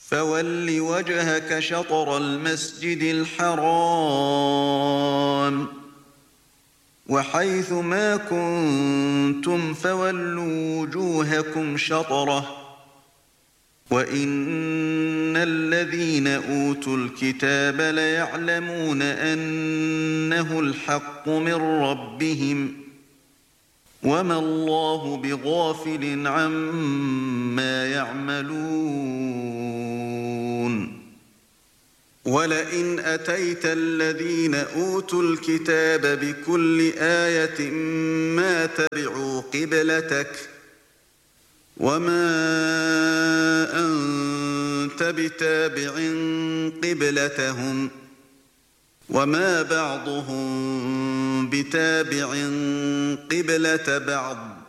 فول وجهك شطر المسجد الحرام وحيث ما كنتم فولوا وجوهكم شطره وإن الذين أوتوا الكتاب ليعلمون أنه الحق من ربهم وما الله بغافل عما يعملون ولئن أتيت الذين أوتوا الكتاب بكل آية ما تبعوا قبلتك وما أنت بتابع قبلتهم وما بعضهم بتابع قبلة بعض